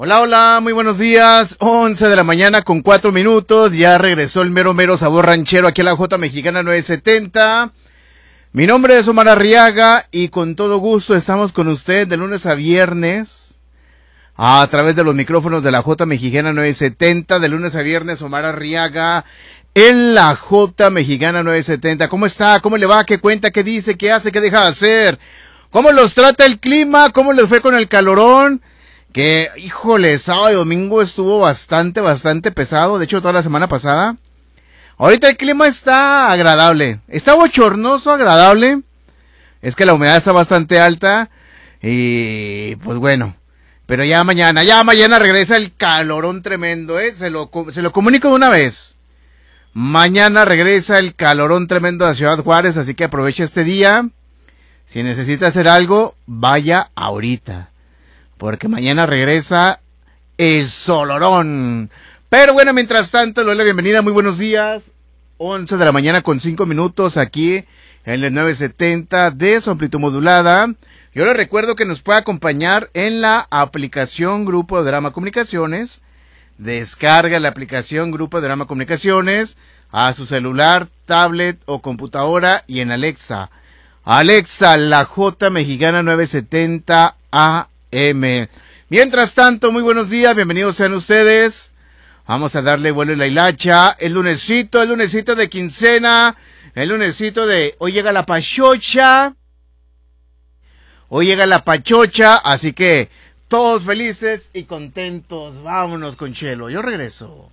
Hola, hola, muy buenos días. 11 de la mañana con 4 minutos. Ya regresó el mero mero sabor ranchero aquí a la J Mexicana 970. Mi nombre es Omar Arriaga y con todo gusto estamos con usted de lunes a viernes a través de los micrófonos de la J Mexicana 970. De lunes a viernes, Omar Arriaga en la J Mexicana 970. ¿Cómo está? ¿Cómo le va? ¿Qué cuenta? ¿Qué dice? ¿Qué hace? ¿Qué deja de hacer? ¿Cómo los trata el clima? ¿Cómo les fue con el calorón? Que, híjole, sábado y domingo estuvo bastante pesado. De hecho, toda la semana pasada. Ahorita el clima está agradable. Está bochornoso, agradable. Es que la humedad está bastante alta. Y, pues bueno. Pero ya mañana regresa el calorón tremendo, Se lo comunico de una vez. Mañana regresa el calorón tremendo a Ciudad Juárez, así que aprovecha este día. Si necesita hacer algo, vaya ahorita. Porque mañana regresa el solorón. Pero bueno, mientras tanto, le doy la bienvenida, muy buenos días. 11 de la mañana con 5 minutos aquí en el 970 de su amplitud modulada. Yo les recuerdo que nos puede acompañar en la aplicación Grupo de Drama Comunicaciones. Descarga la aplicación Grupo de Drama Comunicaciones a su celular, tablet o computadora y en Alexa. Alexa, la J Mexicana 970 AM. Mientras tanto, muy buenos días, bienvenidos sean ustedes. Vamos a darle vuelo en la hilacha. El lunesito de quincena. El lunesito de hoy llega la pachocha. Hoy llega la pachocha, así que todos felices y contentos. Vámonos con Chelo, yo regreso.